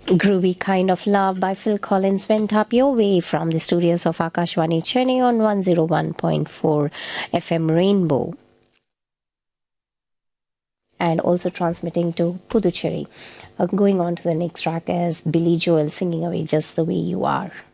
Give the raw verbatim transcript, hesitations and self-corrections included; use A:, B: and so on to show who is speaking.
A: Groovy Kind of Love by Phil Collins went up your way from the studios of Akashwani Chennai on one oh one point four F M Rainbow, and also transmitting to Puducherry. Uh, going on to the next track is Billy Joel singing Away Just the Way You Are.